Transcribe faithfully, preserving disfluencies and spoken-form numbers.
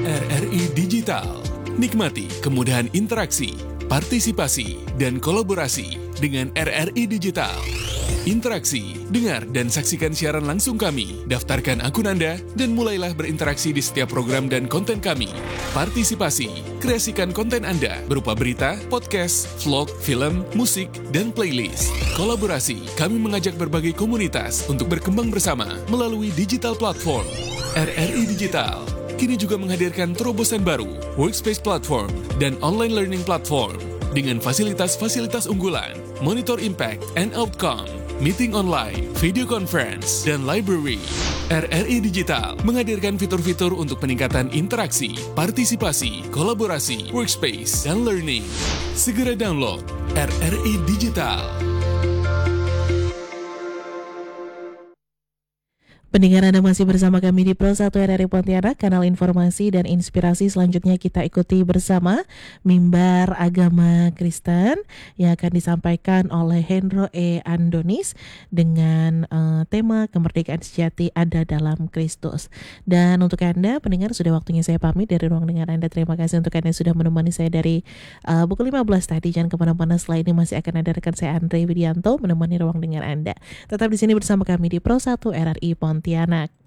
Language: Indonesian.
R R I Digital. Nikmati kemudahan interaksi, partisipasi, dan kolaborasi dengan R R I Digital. Interaksi, dengar dan saksikan siaran langsung kami, daftarkan akun Anda, dan mulailah berinteraksi di setiap program dan konten kami. Partisipasi, kreasikan konten Anda berupa berita, podcast, vlog, film, musik, dan playlist. Kolaborasi, kami mengajak berbagai komunitas untuk berkembang bersama melalui digital platform. R R I Digital kini juga menghadirkan terobosan baru, workspace platform, dan online learning platform dengan fasilitas-fasilitas unggulan, monitor impact and outcome, meeting online, video conference, dan library. R R I Digital menghadirkan fitur-fitur untuk peningkatan interaksi, partisipasi, kolaborasi, workspace, dan learning. Segera download R R I Digital. Pendengar Anda masih bersama kami di Pro satu R R I Pontianak, kanal informasi dan inspirasi. Selanjutnya kita ikuti bersama Mimbar Agama Kristen yang akan disampaikan oleh Hendro E. Andonis dengan uh, tema Kemerdekaan Sejati Ada Dalam Kristus. Dan untuk Anda pendengar, sudah waktunya saya pamit dari ruang dengar Anda. Terima kasih untuk Anda yang sudah menemani saya dari uh, pukul lima belas tadi. Jangan kemana-mana, setelah ini masih akan ada rekan saya Andre Widianto menemani ruang dengar Anda. Tetap di sini bersama kami di Pro satu R R I Pontianak.